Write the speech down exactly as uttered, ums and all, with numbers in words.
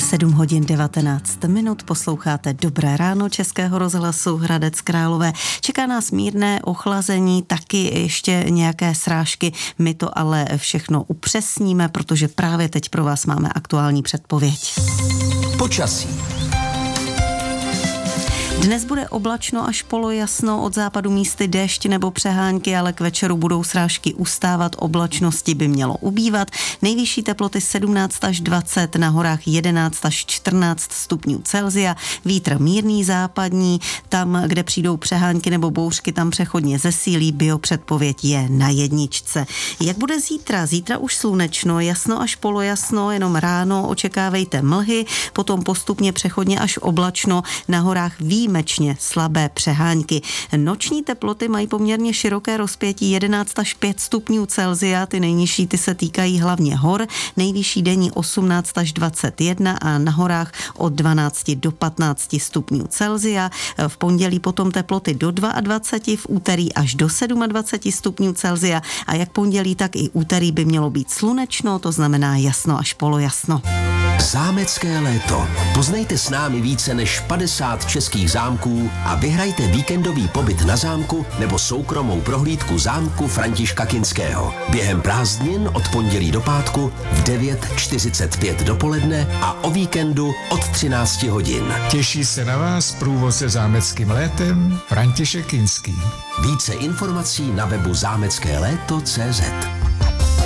sedm hodin devatenáct minut, posloucháte Dobré ráno Českého rozhlasu Hradec Králové. Čeká nás mírné ochlazení, taky ještě nějaké srážky. My to ale všechno upřesníme, protože právě teď pro vás máme aktuální předpověď. Počasí. Dnes bude oblačno až polojasno, od západu místy déšť nebo přehánky, ale k večeru budou srážky ustávat, oblačnosti by mělo ubývat. Nejvyšší teploty sedmnáct až dvacet, na horách jedenáct až čtrnáct stupňů Celsia, vítr mírný západní, tam, kde přijdou přehánky nebo bouřky, tam přechodně zesílí, biopředpověď je na jedničce. Jak bude zítra? Zítra už slunečno, jasno až polojasno, jenom ráno očekávejte mlhy, potom postupně přechodně až oblačno, na horách výjimečně slabé přehánky. Noční teploty mají poměrně široké rozpětí jedenáct až pět stupňů Celsia, ty nejnižší ty se týkají hlavně hor, nejvyšší denní osmnáct až dvacet jedna a na horách od dvanáct do patnáct stupňů Celsia. V pondělí potom teploty do dvacet dva, v úterý až do dvacet sedm stupňů Celsia a jak pondělí, tak i úterý by mělo být slunečno, to znamená jasno až polojasno. Zámecké léto. Poznejte s námi více než padesát českých zámků a vyhrajte víkendový pobyt na zámku nebo soukromou prohlídku zámku Františka Kinského. Během prázdnin od pondělí do pátku v devět čtyřicet pět dopoledne a o víkendu od třináct hodin. Těší se na vás průvodce zámeckým létem František Kinský. Více informací na webu zámecké léto tečka cé zet.